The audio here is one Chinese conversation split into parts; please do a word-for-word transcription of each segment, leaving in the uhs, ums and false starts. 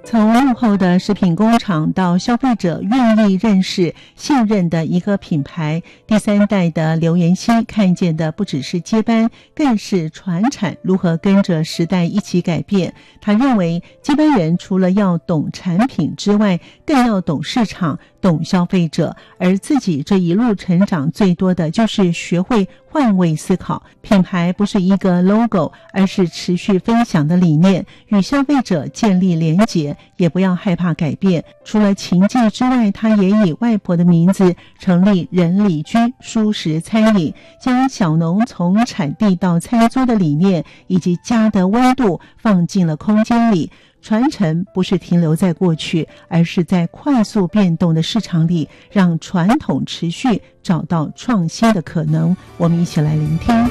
从幕后的食品工厂到消费者愿意认识信任的一个品牌，第三代的刘妍希看见的不只是接班，更是传产如何跟着时代一起改变。他认为接班人除了要懂产品之外，更要懂市场，懂消费者，而自己这一路成长最多的就是学会换位思考。品牌不是一个 logo， 而是持续分享的理念，与消费者建立连结，也不要害怕改变。除了情记之外，他也以外婆的名字成立人里居蔬食餐饮，将小农从产地到餐桌的理念以及家的温度放进了空间里。传承不是停留在过去，而是在快速变动的市场里，让传统持续找到创新的可能。我们一起来聆听。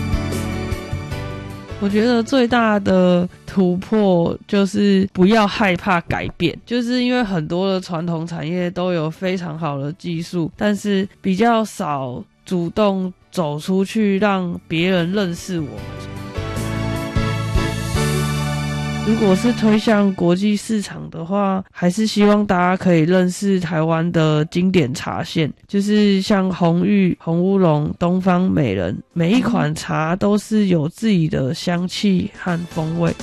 我觉得最大的突破就是不要害怕改变，就是因为很多的传统产业都有非常好的技术，但是比较少主动走出去让别人认识我们。如果是推向国际市场的话，还是希望大家可以认识台湾的经典茶线，就是像红玉、红乌龙、东方美人，每一款茶都是有自己的香气和风味。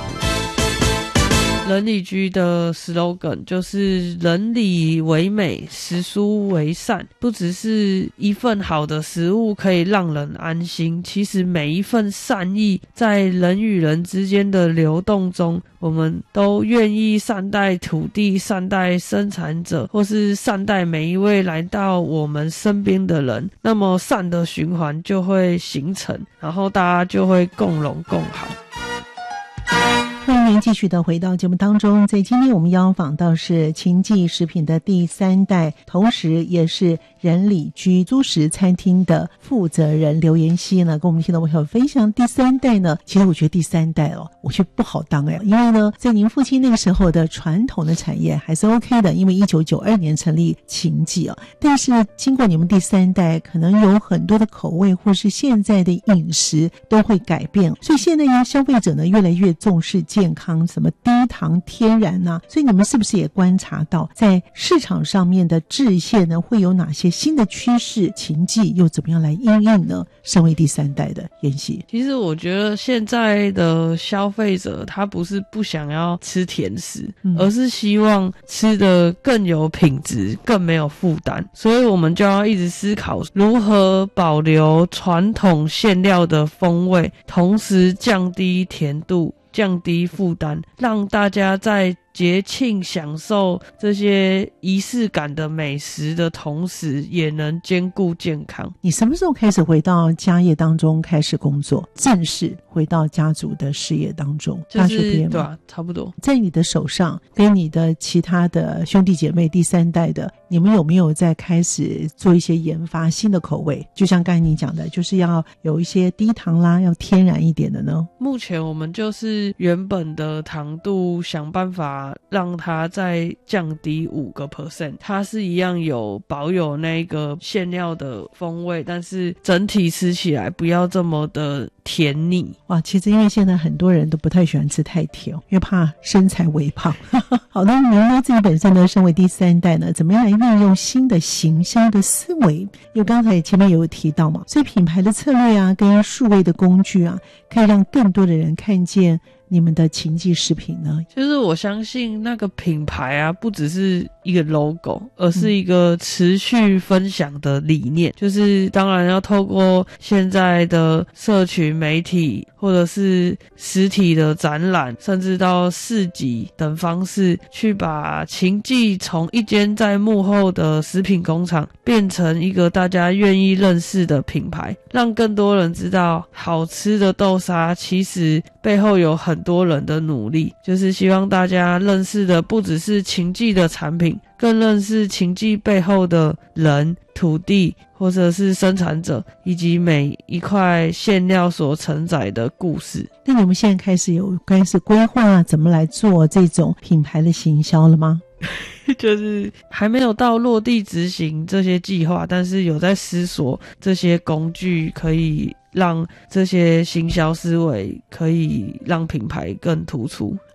人里居的 slogan 就是人里为美，食蔬为善。不只是一份好的食物可以让人安心，其实每一份善意在人与人之间的流动中，我们都愿意善待土地，善待生产者，或是善待每一位来到我们身边的人，那么善的循环就会形成，然后大家就会共荣共好。 欢迎您继续的回到节目当中，在今天我们邀访到是秦记食品的第三代，同时也是人里居蔬食餐厅的负责人刘妍希呢，跟我们听到朋友分享第三代呢。其实我觉得第三代哦，我觉得不好当哎，因为呢，在您父亲那个时候的传统的产业还是 OK 的，因为一九九二年成立秦记啊，但是经过你们第三代，可能有很多的口味或是现在的饮食都会改变，所以现在呢，消费者呢越来越重视健康，什么低糖天然啊，所以你们是不是也观察到在市场上面的制限呢会有哪些新的趋势？秦记又怎么样来因应呢？身为第三代的妍希， 其实我觉得现在的消费者他不是不想要吃甜食、嗯、而是希望吃得更有品质，更没有负担，所以我们就要一直思考如何保留传统馅料的风味，同时降低甜度，降低负担，让大家在节庆享受这些仪式感的美食的同时，也能兼顾健康。 你什么时候开始回到家业当中开始工作，正式回到家族的事业当中？ 就是大学毕业吗？对啊，差不多。 在你的手上跟你的其他的兄弟姐妹第三代的，你们有没有在开始做一些研发新的口味？就像刚才你讲的，就是要有一些低糖啦，要天然一点的呢？ 目前我们就是原本的糖度想办法让它再降低 百分之五 它是一样有保有那个馅料的风味，但是整体吃起来不要这么的甜腻。 哇，其实因为现在很多人都不太喜欢吃太甜，因为怕身材微胖。好的，您呢自己本身呢身为第三代呢，怎么样来运用新的行销的思维？因为刚才前面有提到嘛，所以品牌的策略啊跟数位的工具啊，可以让更多的人看见你们的秦记食品呢？ 就是我相信那个品牌啊，不只是一个 logo， 而是一个持续分享的理念、嗯、就是当然要透过现在的社群媒体或者是实体的展览，甚至到市集等方式，去把秦记从一间在幕后的食品工厂变成一个大家愿意认识的品牌，让更多人知道好吃的豆沙其实背后有很多人的努力，就是希望大家认识的不只是秦记的产品，更认识秦记背后的人、土地或者是生产者，以及每一块馅料所承载的故事。 那你们现在开始有开始规划怎么来做这种品牌的行销了吗？ 就是还没有到落地执行这些计划，但是有在思索这些工具可以让这些行销思维可以让品牌更突出。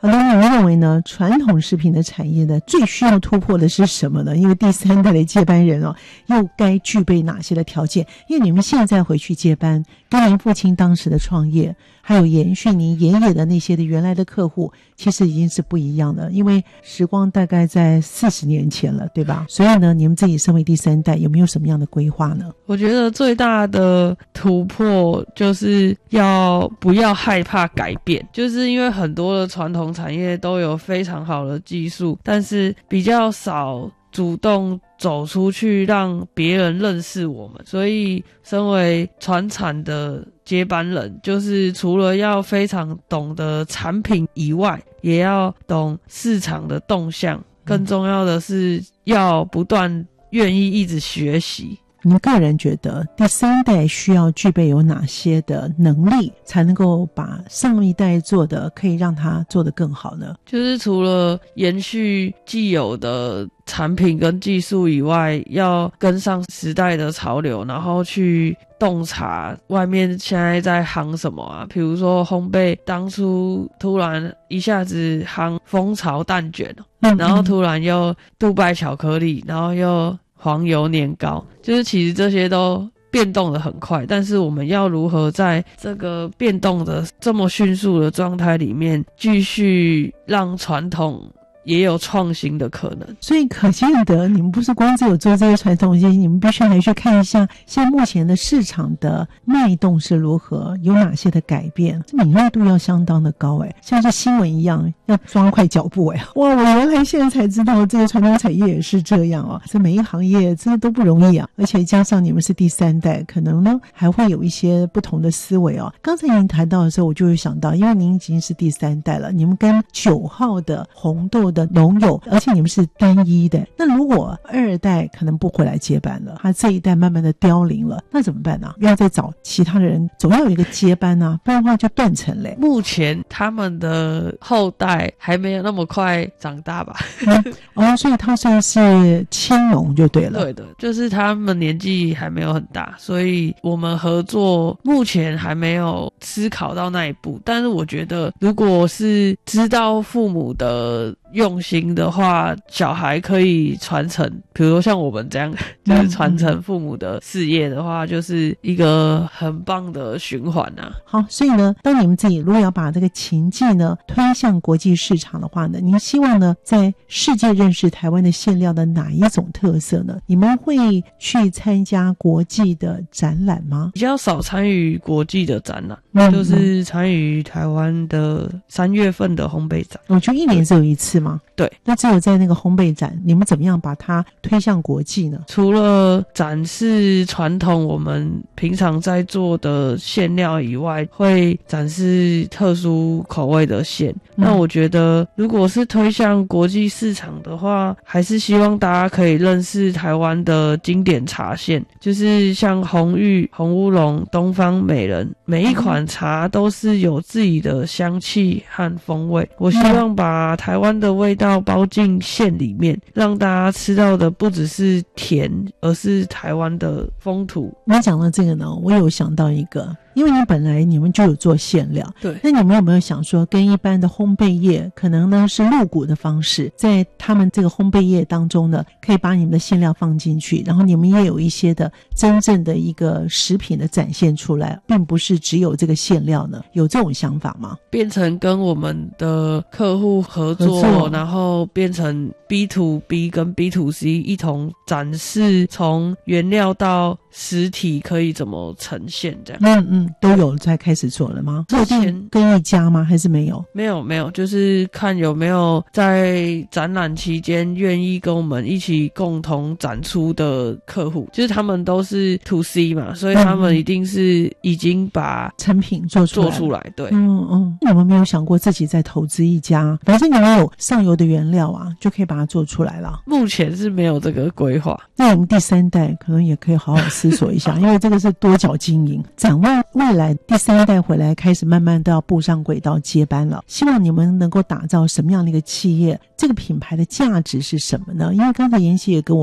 好的，你们认为呢传统食品的产业呢最需要突破的是什么呢？因为第三代的接班人哦，又该具备哪些的条件？因为你们现在回去接班，跟您父亲当时的创业还有延续您爷爷的那些的原来的客户，其实已经是不一样的，因为时光大概在四十年前了，对吧？所以呢，你们自己身为第三代，有没有什么样的规划呢？ 我觉得最大的突破就是要不要害怕改变，就是因为很多的传统产业都有非常好的技术，但是比较少主动走出去让别人认识我们，所以身为传产的接班人，就是除了要非常懂得产品以外，也要懂市场的动向，更重要的是要不断愿意一直学习。 您个人觉得第三代需要具备有哪些的能力，才能够把上一代做的可以让他做得更好呢？ 就是除了延续既有的产品跟技术以外，要跟上时代的潮流，然后去洞察外面现在在夯什么啊，比如说烘焙，当初突然一下子夯蜂巢蛋卷，嗯嗯，然后突然又杜拜巧克力，然后又黄油年糕，就是其实这些都变动得很快，但是我们要如何在这个变动的这么迅速的状态里面，继续让传统也有创新的可能。 所以可见得你们不是光只有做这些传统东西，你们必须还去看一下现在目前的市场的脉动是如何，有哪些的改变，这敏锐度要相当的高诶，像是新闻一样要抓快脚步诶。哇，我原来现在才知道这个传统产业也是这样哦，这每一行业真的都不容易啊，而且加上你们是第三代，可能呢还会有一些不同的思维哦。刚才您谈到的时候，我就会想到，因为您已经是第三代了，你们跟九号的红豆的农友，而且你们是单一的，那如果二代可能不回来接班了，他这一代慢慢的凋零了，那怎么办呢？要再找其他的人，总要有一个接班啊，不然的话就断层嘞。 目前他们的后代还没有那么快长大吧？ 嗯、哦，所以他算是青农就对了。 对的，就是他们年纪还没有很大，所以我们合作目前还没有思考到那一步。但是我觉得，如果是知道父母的用心的话，小孩可以传承，比如说像我们这样就是传承父母的事业的话，就是一个很棒的循环啊。 好，所以呢，当你们自己如果要把这个情境呢推向国际市场的话呢，您希望呢在世界认识台湾的馅料的哪一种特色呢？你们会去参加国际的展览吗？ 比较少参与国际的展览， 嗯、 就是参与台湾的三月份的烘焙展。 我觉得一年只有一次吗？ 对， 那只有在那个烘焙展，你们怎么样把它推向国际呢？ 除了展示传统我们平常在做的馅料以外，会展示特殊口味的馅、嗯、那我觉得如果是推向国际市场的话，还是希望大家可以认识台湾的经典茶馅，就是像红玉、红乌龙、东方美人，每一款茶都是有自己的香气和风味。我希望把台湾的味道包进馅里面，让大家吃到的不只是甜，而是台湾的风土。 你讲到这个呢，我有想到一个，因为你本来你们就有做馅料， 对， 那你们有没有想说跟一般的烘焙业可能呢是入股的方式，在他们这个烘焙业当中呢，可以把你们的馅料放进去，然后你们也有一些的真正的一个食品的展现出来，并不是只有这个馅料呢？有这种想法吗？ 变成跟我们的客户合作，合作然后变成 B to B 跟 B to C 一同展示，从原料到实体可以怎么呈现这样。 嗯嗯，都有在开始做了吗？之前跟一家吗？还是没有？ 没有没有，就是看有没有在展览期间愿意跟我们一起共同展出的客户，就是他们都是 to C 嘛，所以他们一定是已经把成品做出来做出来。对， 嗯嗯，你们没有想过自己再投资一家？反正你们有上游的原料啊，就可以把它做出来了。 目前是没有这个规划， 那我们第三代可能也可以好好思索一下，因为这个是多角经营。展望未来，第三代回来开始慢慢都要步上轨道接班了，希望你们能够打造什么样的一个企业？这个品牌的价值是什么呢？因为刚才妍希也跟我